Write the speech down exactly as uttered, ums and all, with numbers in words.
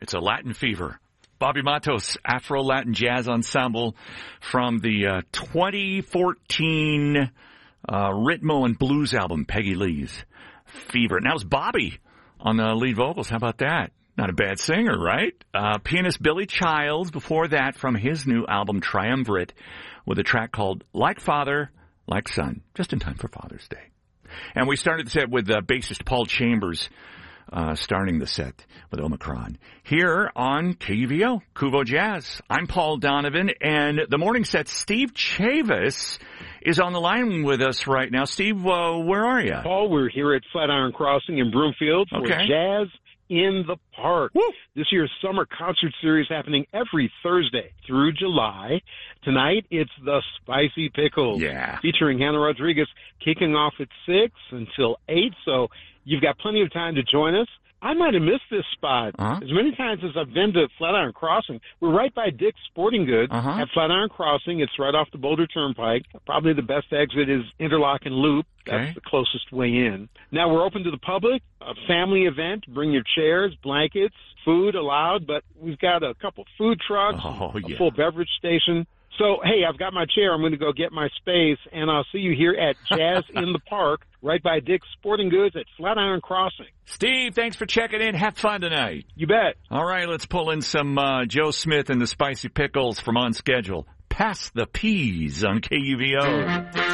It's a Latin fever. Bobby Matos, Afro-Latin Jazz Ensemble from the uh, twenty fourteen uh, Ritmo and Blues album, Peggy Lee's Fever. And that was Bobby on the lead vocals. How about that? Not a bad singer, right? Uh, pianist Billy Childs before that from his new album, Triumvirate, with a track called Like Father, Like Son, just in time for Father's Day. And we started the set with uh, bassist Paul Chambers, Uh, starting the set with Omicron. Here on K U V O, Kuvo Jazz. I'm Paul Donovan, and the morning set, Steve Chavis, is on the line with us right now. Steve, uh, where are you? Paul, we're here at Flatiron Crossing in Broomfield for okay. Jazz in the Park. Woo. This year's summer concert series happening every Thursday through July. Tonight, it's the Spicy Pickles. Yeah. Featuring Hannah Rodriguez, kicking off at six until eight, so you've got plenty of time to join us. I might have missed this spot. Uh-huh. As many times as I've been to Flatiron Crossing, we're right by Dick's Sporting Goods uh-huh. at Flatiron Crossing. It's right off the Boulder Turnpike. Probably the best exit is Interlochen Loop. That's okay. the closest way in. Now, we're open to the public, a family event. Bring your chairs, blankets, food allowed, but we've got a couple food trucks, oh, yeah. a full beverage station. So, hey, I've got my chair. I'm going to go get my space, and I'll see you here at Jazz in the Park, right by Dick's Sporting Goods at Flatiron Crossing. Steve, thanks for checking in. Have fun tonight. You bet. All right, let's pull in some uh, Joe Smith and the Spicy Pickles from On Schedule. Pass the Peas on K U V O.